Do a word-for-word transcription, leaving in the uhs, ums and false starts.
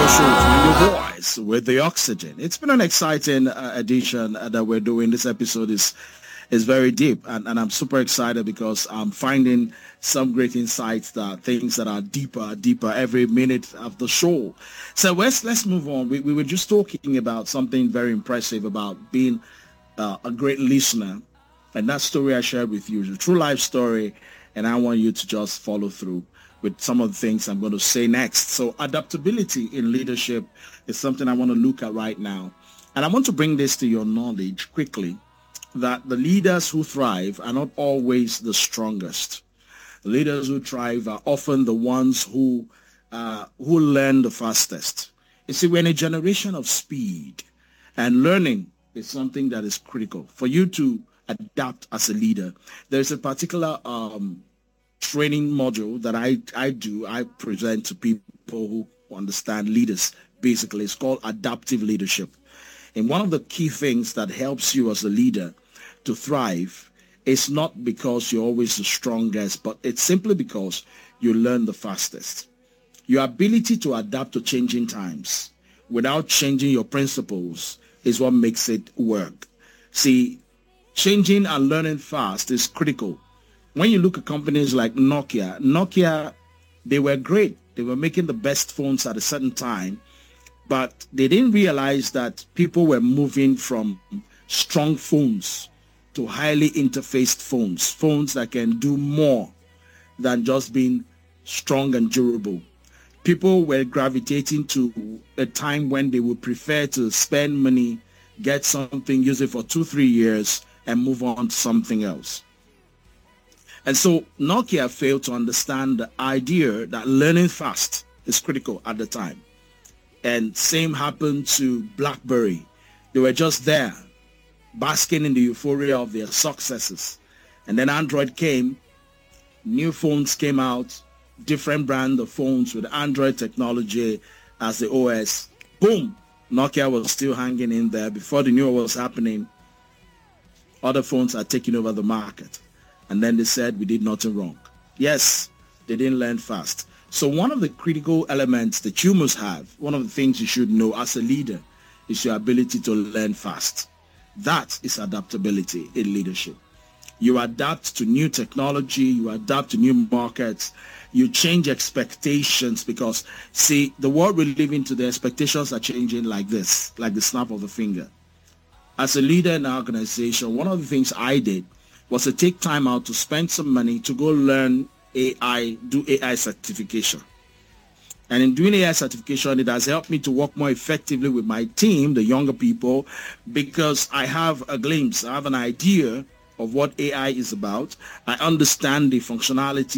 radio show for your voice with the oxygen. It's been an exciting uh, edition uh, that we're doing. This episode is is very deep, and, and I'm super excited because I'm finding some great insights, that things that are deeper, deeper every minute of the show. So let's let's move on. We, we were just talking about something very impressive about being uh, a great listener, and that story I shared with you is a true life story, and I want you to just follow through with some of the things I'm going to say next. So adaptability in leadership is something I want to look at right now. And I want to bring this to your knowledge quickly, that the leaders who thrive are not always the strongest. The leaders who thrive are often the ones who, uh, who learn the fastest. You see, we're in a generation of speed, and learning is something that is critical. For you to adapt as a leader, there's a particular um, training module that I, I do, I present to people who understand leaders. Basically, it's called adaptive leadership. And one of the key things that helps you as a leader to thrive is not because you're always the strongest, but it's simply because you learn the fastest. Your ability to adapt to changing times without changing your principles is what makes it work. See, changing and learning fast is critical. When you look at companies like Nokia, Nokia, they were great. They were making the best phones at a certain time, but they didn't realize that people were moving from strong phones to highly interfaced phones, phones that can do more than just being strong and durable. People were gravitating to a time when they would prefer to spend money, get something, use it for two, three years, and move on to something else. And so Nokia failed to understand the idea that learning fast is critical at the time. And same happened to BlackBerry. They were just there, basking in the euphoria of their successes. And then Android came, new phones came out, different brand of phones with Android technology as the O S. Boom! Nokia was still hanging in there. Before they knew what was happening, other phones are taking over the market. And then they said we did nothing wrong. Yes, they didn't learn fast. So one of the critical elements that you must have, one of the things you should know as a leader, is your ability to learn fast. That is adaptability in leadership. You adapt to new technology, you adapt to new markets, you change expectations because, see, the world we live in today, expectations are changing like this, like the snap of a finger. As a leader in an organization, one of the things I did was to take time out to spend some money to go learn A I, do A I certification. And in doing A I certification, it has helped me to work more effectively with my team, the younger people, because I have a glimpse, I have an idea of what A I is about. I understand the functionality